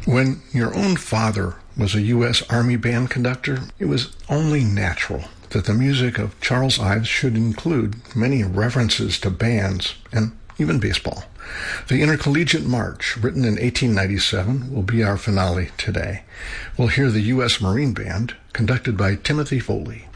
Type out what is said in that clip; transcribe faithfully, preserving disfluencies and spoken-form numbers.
When your own father was a U S Army band conductor, it was only natural that the music of Charles Ives should include many references to bands and even baseball. The Intercollegiate March, written in eighteen ninety-seven, will be our finale today. We'll hear the U S Marine Band, conducted by Timothy Foley.